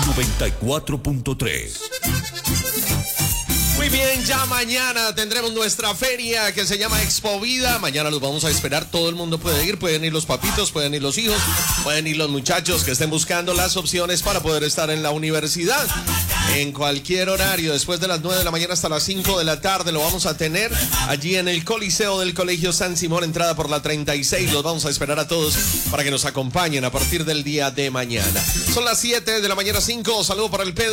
94.3. Muy bien, ya mañana tendremos nuestra feria que se llama Expo Vida. Mañana los vamos a esperar, todo el mundo puede ir, pueden ir los papitos, pueden ir los hijos, pueden ir los muchachos que estén buscando las opciones para poder estar en la universidad. En cualquier horario, después de las 9 de la mañana hasta las 5 de la tarde, lo vamos a tener allí en el Coliseo del Colegio San Simón, entrada por la 36. Los vamos a esperar a todos para que nos acompañen a partir del día de mañana. Son las 7 de la mañana 5. Saludo para el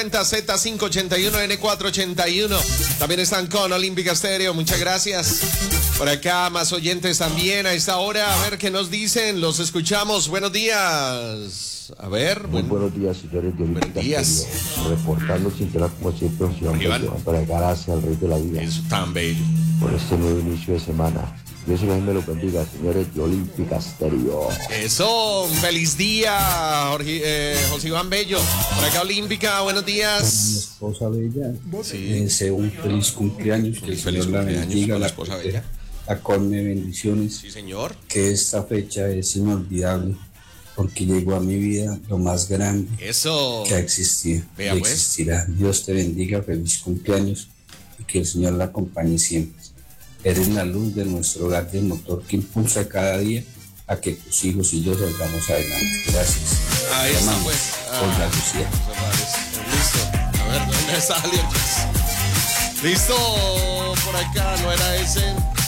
P250Z581N481. También están con Olímpica Estéreo. Muchas gracias. Por acá más oyentes también a esta hora. A ver qué nos dicen. Los escuchamos. Buenos días. A ver. Muy buenos días, señores de Olímpica Estéreo. Reportando sin tener como siempre un ciudad para gracias al Rey de la Vida. Eso tan bello. Por este nuevo inicio de semana. Dios me lo bendiga, señores de Olímpica Estéreo. Eso, un feliz día, José Iván Bello. Por acá Olímpica, buenos días. Para mi esposa Bella, sí. Deseo un feliz cumpleaños. Que el feliz Señor la bendiga, la esposa Bella. La colme bendiciones. Sí, señor. Que esta fecha es inolvidable, porque llegó a mi vida lo más grande Eso que ha existido y existirá. Dios te bendiga, feliz cumpleaños y que el Señor la acompañe siempre. Eres la luz de nuestro hogar, del motor que impulsa cada día a que tus hijos y yo salgamos adelante. Gracias. Ahí está, pues. Olga Lucía. Listo. A ver, ¿dónde salió? Listo. Por acá, no era ese.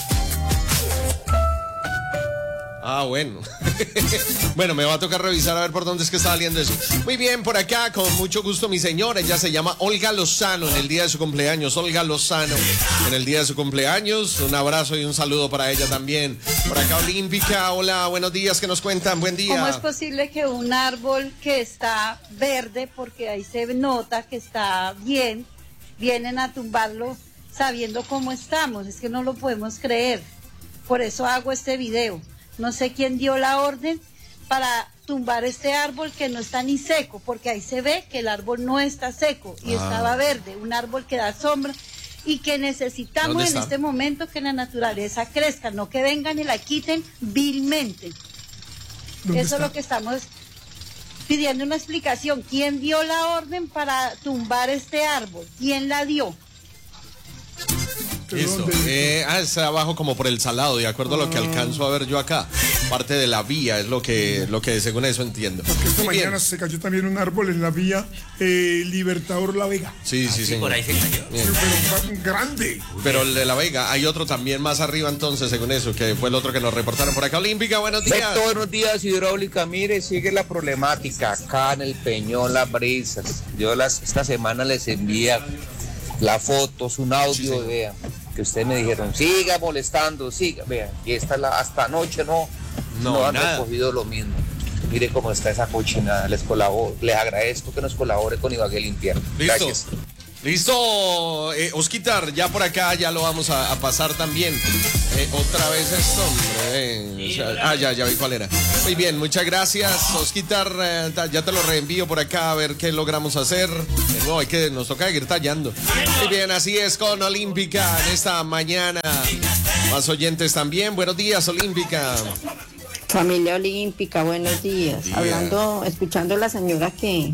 Ah, bueno. Bueno, me va a tocar revisar a ver por dónde es que está saliendo eso. Muy bien, por acá, con mucho gusto, mi señora. Ella se llama Olga Lozano en el día de su cumpleaños. Olga Lozano en el día de su cumpleaños. Un abrazo y un saludo para ella también. Por acá, Olímpica. Hola, buenos días. ¿Qué nos cuentan? Buen día. ¿Cómo es posible que un árbol que está verde, porque ahí se nota que está bien, vienen a tumbarlo sabiendo cómo estamos? Es que no lo podemos creer. Por eso hago este video. No sé quién dio la orden para tumbar este árbol que no está ni seco, porque ahí se ve que el árbol no está seco y estaba verde, un árbol que da sombra y que necesitamos en este momento que la naturaleza crezca, no que vengan y la quiten vilmente. Eso es lo que estamos pidiendo, una explicación. ¿Quién dio la orden para tumbar este árbol? ¿Quién la dio? Eso. Está abajo como por el Salado, de acuerdo a lo que alcanzo a ver yo acá. Parte de la vía es lo que según eso entiendo. Porque esta mañana se cayó también un árbol en la vía Libertador La Vega. Sí, señor. Por ahí se cayó. Pero grande. Pero el de La Vega, hay otro también más arriba entonces, según eso, que fue el otro que nos reportaron por acá. Olímpica, buenos días. Beto, buenos días, hidráulica. Mire, sigue la problemática acá en el Peñón, Las Brisas. Yo esta semana les envía las fotos, un audio, sí, vean, que ustedes me dijeron, siga molestando, siga, vean, y hasta anoche no han recogido lo mismo. Mire cómo está esa cochinada, les agradezco que nos colabore con Ibagué Limpiar. Gracias. Listo, Osquitar, ya por acá ya lo vamos a pasar también. Otra vez esto, hombre. Ya vi cuál era. Muy bien, muchas gracias, Osquitar. Ya te lo reenvío por acá a ver qué logramos hacer. No, nos toca seguir tallando. Muy bien, así es con Olímpica en esta mañana. Más oyentes también. Buenos días, Olímpica. Familia Olímpica, buenos días. Escuchando a la señora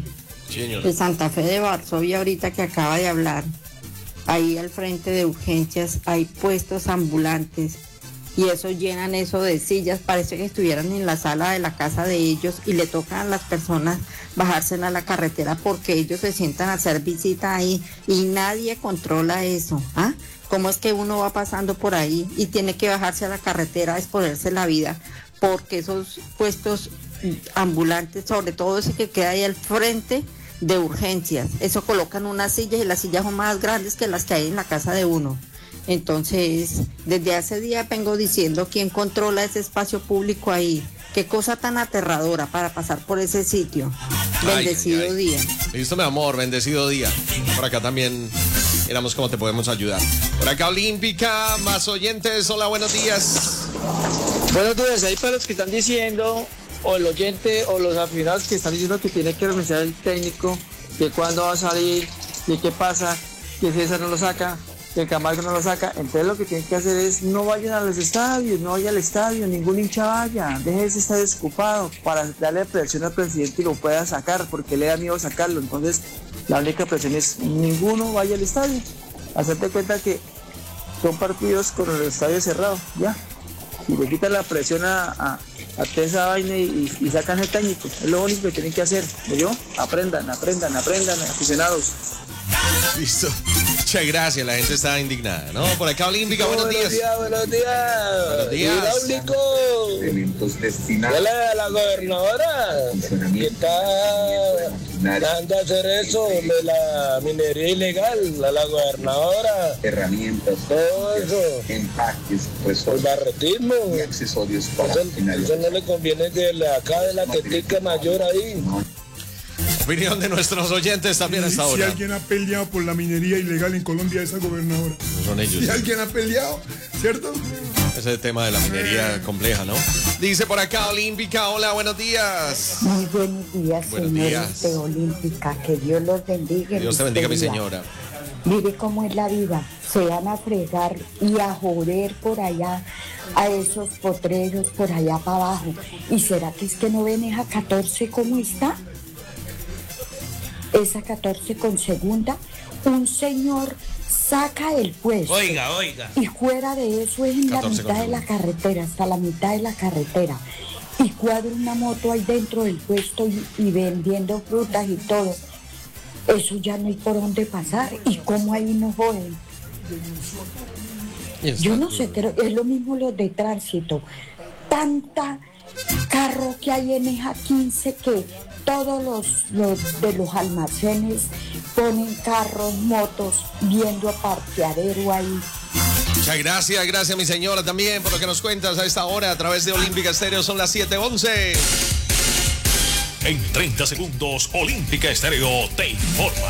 de Santa Fe de Varsovia ahorita que acaba de hablar, ahí al frente de urgencias hay puestos ambulantes y eso llenan eso de sillas, parece que estuvieran en la sala de la casa de ellos y le tocan a las personas bajarse a la carretera porque ellos se sientan a hacer visita ahí y nadie controla eso. ¿Cómo es que uno va pasando por ahí y tiene que bajarse a la carretera a exponerse la vida? Porque esos puestos ambulantes, sobre todo ese que queda ahí al frente de urgencias, eso colocan unas sillas y las sillas son más grandes que las que hay en la casa de uno. Entonces, desde hace días vengo diciendo quién controla ese espacio público ahí. Qué cosa tan aterradora para pasar por ese sitio. Bendecido día. Listo, mi amor, bendecido día. Por acá también miramos cómo te podemos ayudar. Por acá Olímpica, más oyentes. Hola, buenos días. Buenos días, ahí para los que están diciendo, o el oyente o los aficionados que están diciendo que tiene que renunciar el técnico, que cuándo va a salir, que qué pasa, que César no lo saca. que Camargo no lo saca. Entonces lo que tienen que hacer es no vayan a los estadios, no vaya al estadio, ningún hincha vaya, deje ese estadio desocupado para darle presión al presidente y lo pueda sacar, porque le da miedo sacarlo. Entonces la única presión es ninguno vaya al estadio. Hacerte cuenta que son partidos con el estadio cerrado, ya. Y le quitan la presión a toda esa vaina y sacan el técnico. Es lo único que tienen que hacer. ¿Yo? Aprendan, aficionados. Listo. Muchas gracias, la gente está indignada, ¿no? Por acá Olímpica, buenos días. Buenos días. Hidráulico. Elementos destinados. Hola, la gobernadora. Que está dando a hacer eso de la minería ilegal, a la gobernadora. Herramientas. Todo eso. Empaques, el barretismo. y accesorios para eso no le conviene de acá de la tetica mayor ahí. Opinión de nuestros oyentes también hasta ahora. Si alguien ha peleado por la minería ilegal en Colombia, esa gobernadora. No son ellos. Si alguien ha peleado, ¿cierto? Ese tema de la minería compleja, ¿no? Dice por acá Olímpica, hola, buenos días. Muy buenos días, Buenos señores días. de Olímpica. Que Dios los bendiga. Dios te bendiga, mi señora. Mire cómo es la vida. Se van a fregar y a joder por allá a esos potreros por allá para abajo. ¿Y será que es que no ven esa 14 cómo está? Esa 14 con segunda, un señor saca el puesto. Oiga. Y fuera de eso es en la mitad de la carretera, hasta la mitad de la carretera. Y cuadra una moto ahí dentro del puesto y vendiendo frutas y todo. Eso ya no hay por dónde pasar. ¿Y cómo ahí nos joden? Yo no sé, pero es lo mismo los de tránsito. Tanta carro que hay en esa 15 que todos los de los almacenes ponen carros, motos, viendo a parqueadero ahí. Muchas gracias mi señora también por lo que nos cuentas a esta hora a través de Olímpica Estéreo. Son las 7:11. En 30 segundos, Olímpica Estéreo te informa.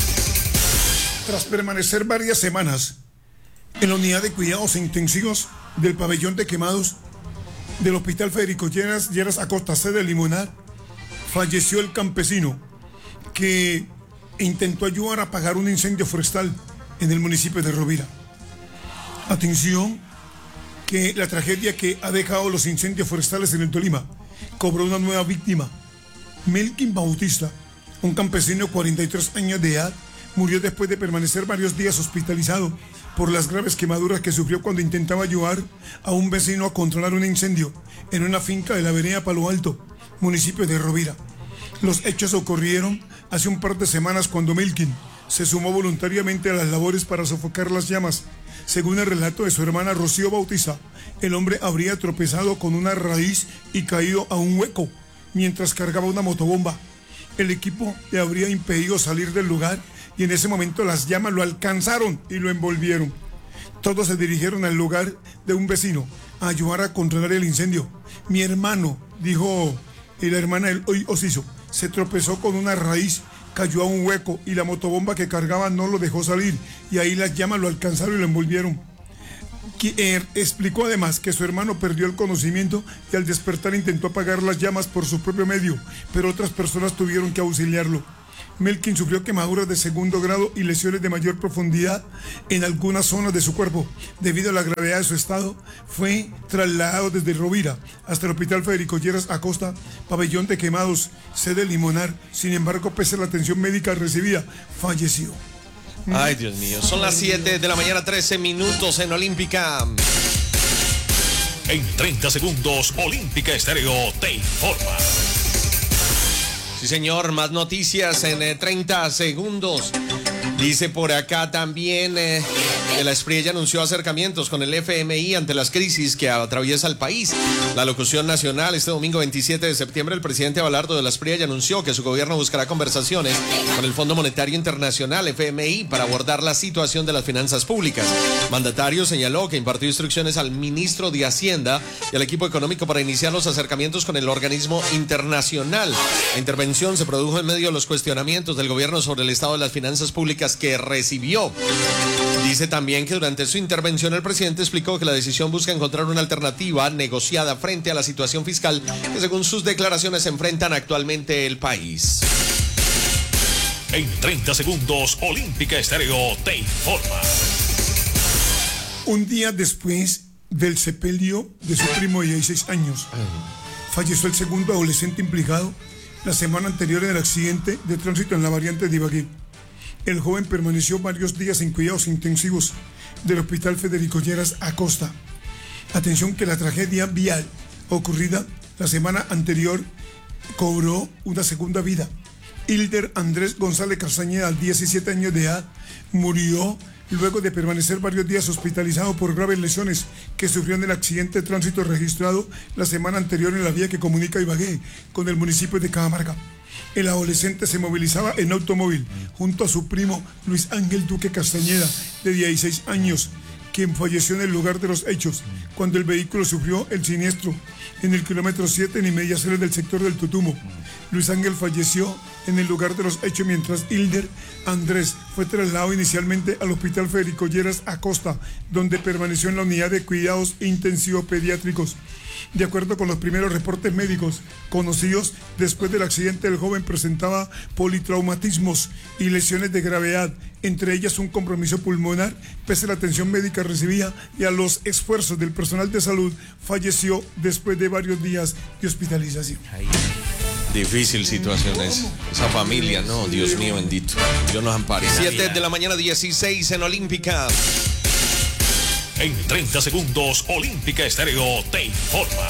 Tras permanecer varias semanas en la unidad de cuidados intensivos del pabellón de quemados del Hospital Federico Lleras Acosta, sede de Limonar, falleció el campesino que intentó ayudar a apagar un incendio forestal en el municipio de Rovira. Atención, que la tragedia que ha dejado los incendios forestales en el Tolima cobró una nueva víctima. Melkin Bautista, un campesino de 43 años de edad, murió después de permanecer varios días hospitalizado por las graves quemaduras que sufrió cuando intentaba ayudar a un vecino a controlar un incendio en una finca de la vereda Palo Alto, municipio de Rovira. Los hechos ocurrieron hace un par de semanas cuando Melkin se sumó voluntariamente a las labores para sofocar las llamas. Según el relato de su hermana Rocío Bautista, el hombre habría tropezado con una raíz y caído a un hueco mientras cargaba una motobomba. El equipo le habría impedido salir del lugar y en ese momento las llamas lo alcanzaron y lo envolvieron. Todos se dirigieron al lugar de un vecino a ayudar a controlar el incendio. Mi hermano, dijo la hermana del Osiso, se tropezó con una raíz, cayó a un hueco y la motobomba que cargaba no lo dejó salir y ahí las llamas lo alcanzaron y lo envolvieron. Explicó además que su hermano perdió el conocimiento y al despertar intentó apagar las llamas por su propio medio, pero otras personas tuvieron que auxiliarlo. Melkin sufrió quemaduras de segundo grado y lesiones de mayor profundidad en algunas zonas de su cuerpo. Debido a la gravedad de su estado, fue trasladado desde Rovira hasta el Hospital Federico Lleras Acosta, pabellón de quemados, sede Limonar. Sin embargo, pese a la atención médica recibida, falleció. Ay, Dios mío. Son las 7 de la mañana, 13 minutos en Olímpica. En 30 segundos, Olímpica Estéreo te informa. Sí, señor, más noticias en 30 segundos. Dice por acá también que la Espriella anunció acercamientos con el FMI ante las crisis que atraviesa el país. La locución nacional, este domingo 27 de septiembre, el presidente Abelardo de la Espriella anunció que su gobierno buscará conversaciones con el Fondo Monetario Internacional, FMI, para abordar la situación de las finanzas públicas. Mandatario señaló que impartió instrucciones al ministro de Hacienda y al equipo económico para iniciar los acercamientos con el organismo internacional. La intervención se produjo en medio de los cuestionamientos del gobierno sobre el estado de las finanzas públicas que recibió. Dice también que durante su intervención el presidente explicó que la decisión busca encontrar una alternativa negociada frente a la situación fiscal que según sus declaraciones enfrentan actualmente el país. En 30 segundos, Olímpica Estéreo te informa. Un día después del sepelio de su primo de 16 años, falleció el segundo adolescente implicado la semana anterior en el accidente de tránsito en la variante de Ibagué. El joven permaneció varios días en cuidados intensivos del Hospital Federico Lleras Acosta. Atención que la tragedia vial ocurrida la semana anterior cobró una segunda vida. Hilder Andrés González Castañeda, 17 años de edad, murió luego de permanecer varios días hospitalizado por graves lesiones que sufrió en el accidente de tránsito registrado la semana anterior en la vía que comunica Ibagué con el municipio de Cajamarca. El adolescente se movilizaba en automóvil junto a su primo Luis Ángel Duque Castañeda, de 16 años, quien falleció en el lugar de los hechos cuando el vehículo sufrió el siniestro en el kilómetro 7 en inmediaciones del sector del Tutumo. Luis Ángel falleció en el lugar de los hechos mientras Hilder Andrés fue trasladado inicialmente al Hospital Federico Lleras Acosta, donde permaneció en la unidad de cuidados intensivos pediátricos. De acuerdo con los primeros reportes médicos conocidos, después del accidente el joven presentaba politraumatismos y lesiones de gravedad, entre ellas un compromiso pulmonar. Pese a la atención médica recibida y a los esfuerzos del personal de salud, falleció después de varios días de hospitalización. Difícil situación esa familia, no, Dios mío bendito. Dios nos ampare. 7 de la mañana, 16 en Olímpica. En 30 segundos, Olímpica Estéreo te informa.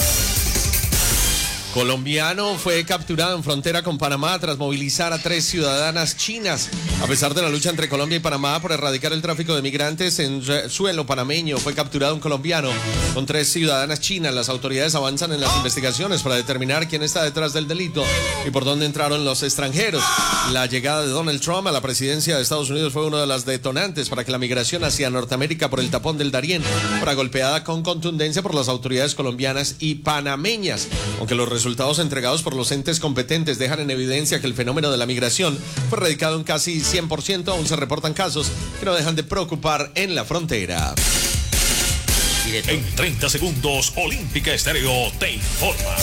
Colombiano fue capturado en frontera con Panamá tras movilizar a 3 ciudadanas chinas. A pesar de la lucha entre Colombia y Panamá por erradicar el tráfico de migrantes en suelo panameño, fue capturado un colombiano con 3 ciudadanas chinas. Las autoridades avanzan en las investigaciones para determinar quién está detrás del delito y por dónde entraron los extranjeros. La llegada de Donald Trump a la presidencia de Estados Unidos fue una de las detonantes para que la migración hacia Norteamérica por el tapón del Darién fuera golpeada con contundencia por las autoridades colombianas y panameñas, aunque los resultados entregados por los entes competentes dejan en evidencia que el fenómeno de la migración fue erradicado en casi 100%, aún se reportan casos que no dejan de preocupar en la frontera. En 30 segundos, Olímpica Estéreo te informa.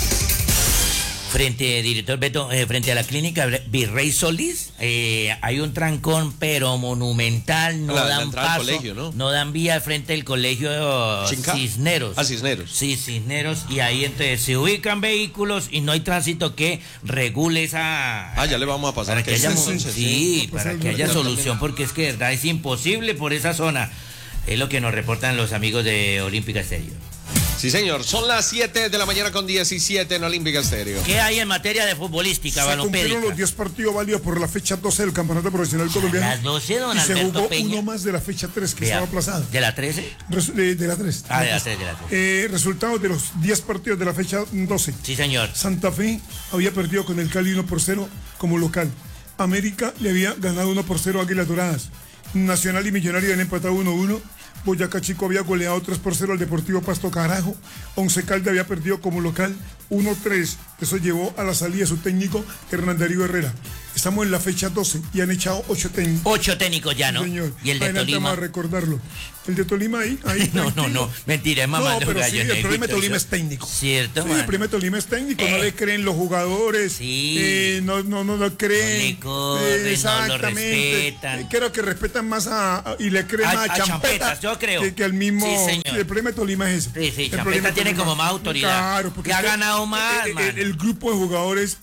Director Beto, frente a la clínica Virrey Solís, hay un trancón pero monumental, no dan paso, colegio, ¿no? Dan vía frente al colegio Cisneros. Cisneros. Sí, Cisneros, y ahí entonces se ubican vehículos y no hay tránsito que regule esa... ya le vamos a pasar. Para que haya, para que haya solución, porque es que de verdad es imposible por esa zona. Es lo que nos reportan los amigos de Olímpica Estéreo. Sí, señor. Son las 7 de la mañana con 17 en Olímpica Estéreo. ¿Qué hay en materia de futbolística, balonpédica? Se cumplieron los 10 partidos válidos por la fecha 12 del Campeonato Profesional Colombiano. Las 12, don y Alberto se jugó Peña. uno más de la fecha 3 que estaba aplazada. ¿De la 13? De la 3. De la 3. Resultados de los 10 partidos de la fecha 12. Sí, señor. Santa Fe había perdido con el Cali 1-0 como local. América le había ganado 1-0 a Águilas Doradas. Nacional y Millonario habían empatado 1-1. Boyacá Chico había goleado 3-0 al Deportivo Pasto Carajo. Once Caldas había perdido como local 1-3. Eso llevó a la salida de su técnico Hernán Darío Herrera. Estamos en la fecha 12 y han echado 8 técnicos. 8 técnicos ya, ¿no? Sí, señor. Y el de Tolima. Vamos a recordarlo. El de Tolima ahí. No, mentira, es mamá. No, pero sí, el problema de Tolima es técnico. Cierto, sí, el problema de Tolima es técnico. No le creen los jugadores. Sí. No creen. No lo respetan. Creo que respetan más y le creen más a Champeta. Yo creo. Que al mismo. Sí, señor. El problema de Tolima es ese. Sí, Champeta tiene como más autoridad. Claro, porque ha ganado más. El grupo de jugadores,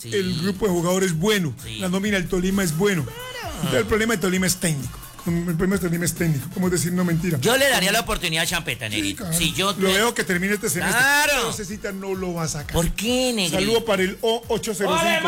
es bueno. Sí. La nómina del Tolima es bueno. Entonces, el problema de Tolima es técnico. El problema de Tolima es técnico. ¿Cómo decir no mentira? Yo le daría la oportunidad a Champeta, Negrito. Claro. Si yo lo veo que termine este semestre. Claro. Necesita, no lo va a sacar. ¿Por qué, Negrito? Saludo para el O805.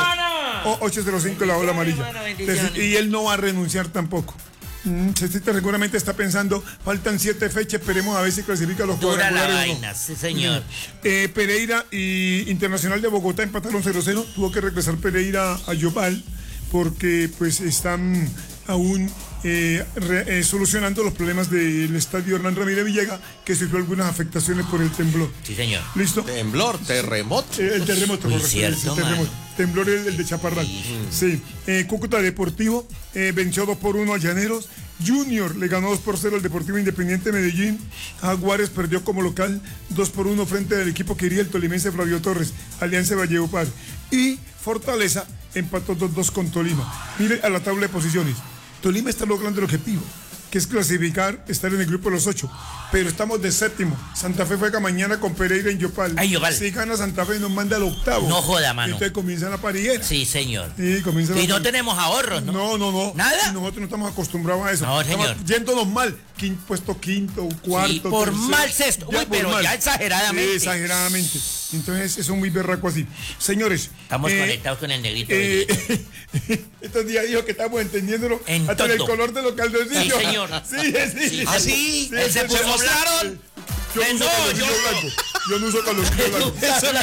O805, la ola amarilla. Y él no va a renunciar tampoco. Cecita seguramente está pensando, faltan 7 fechas, esperemos a ver si clasifica los cuadrangulares. Dura la vaina, sí señor. Pereira y Internacional de Bogotá empataron 0-0. Tuvo que regresar Pereira a Yopal porque pues están aún solucionando los problemas del estadio Hernán Ramírez Villegas, que sufrió algunas afectaciones por el temblor. Sí, señor. ¿Listo? Temblor, terremoto. El terremoto, correcto. Cierto, temblor el de Chaparral. Sí. Cúcuta Deportivo venció 2-1 a Llaneros. Junior le ganó 2-0 al Deportivo Independiente Medellín. Jaguares perdió como local 2-1 frente al equipo que iría el tolimense Flavio Torres, Alianza Valledupar. Y Fortaleza empató 2-2 con Tolima. Mire a la tabla de posiciones. Tolima está logrando el objetivo. que es clasificar, estar en el grupo de los 8. Pero estamos de séptimo. Santa Fe juega mañana con Pereira en Yopal. Ay, Yopal. Si gana Santa Fe nos manda al octavo. No joda, mano. Entonces comienza la parillera. Sí, señor. Sí, comienza y no tenemos ahorros, ¿no? No. ¿Nada? Y nosotros no estamos acostumbrados a eso. No, señor. Estamos yéndonos mal. Puesto quinto, cuarto, sí, por tercero. mal sexto. Uy, pero mal. ya exageradamente. Sí, exageradamente. Entonces, eso es muy berraco así. Señores. Estamos conectados con el negrito. Estos días dijo que estamos entendiéndolo en hasta todo. el color de los calzoncillos. Sí, señor. Sí. ¿Ah, sí? ¿Se mostraron? Yo no uso calzoncillo blanco.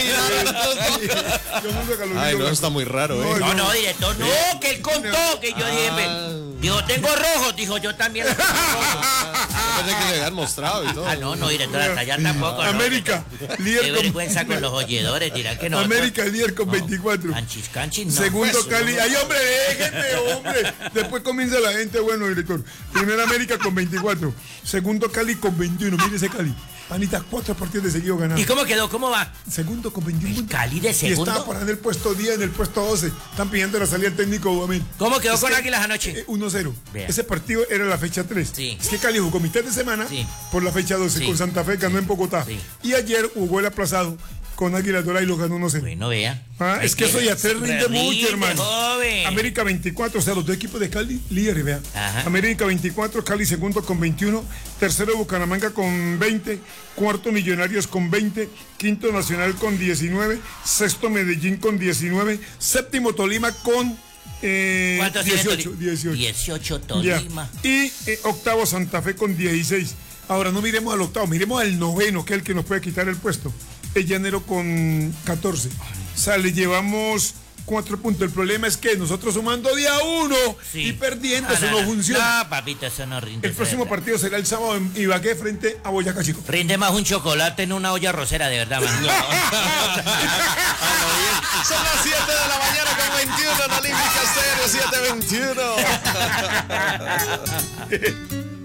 Yo no uso calzoncillo blanco. Ay, no, está muy raro, ¿eh? No, director, no, que él contó, que yo dije, dijo, tengo rojo, dijo, yo también lo tengo rojo. Yo pensé que le habían mostrado y todo. No, director, hasta allá tampoco. América, líder qué vergüenza con los oyeadores, dirán que no. América, líder con 24. Canchis, no. Segundo, Cali. Ay, hombre, déjenme, hombre. Después comienza la gente, bueno, director. Primero, América con 24. Segundo, Cali con 21. Mire ese Cali. Panita, 4 partidos de seguido ganados. ¿Y cómo quedó? ¿Cómo va? Segundo con 21 puntos. Cali de segundo. Y estaba por en el puesto 10, en el puesto 12. Están pidiendo la salida del técnico Dudamel. ¿Cómo quedó con Águilas anoche? 1-0. Ese partido era la fecha 3. Sí. Es que Cali jugó mitad de semana por la fecha 12 con Santa Fe, ganó en Bogotá. Y ayer jugó el aplazado con Águilas Doradas y los ganó 1-0. Bueno, vea. Es que eso ya se rinde mucho, hermano. Joven. América 24, o sea, los dos equipos de Cali líderes, vea. Ajá. América 24, Cali segundo con 21, tercero Bucaramanga con 20, cuarto Millonarios con 20, quinto Nacional con 19, sexto Medellín con 19, séptimo Tolima con 18. 18 Tolima. Ya. Y octavo Santa Fe con 16. Ahora no miremos al octavo, miremos al noveno, que es el que nos puede quitar el puesto. El Llanero con 14. O sea, le llevamos 4 puntos. El problema es que nosotros sumando día 1 y perdiendo, eso no funciona. No, papito, eso no rinde. El próximo partido será el sábado en Ibagué frente a Boyacá Chico. Rinde más un chocolate en una olla rosera, de verdad, man. Son las 7 de la mañana con 21 en Olímpica Estéreo, 7:21.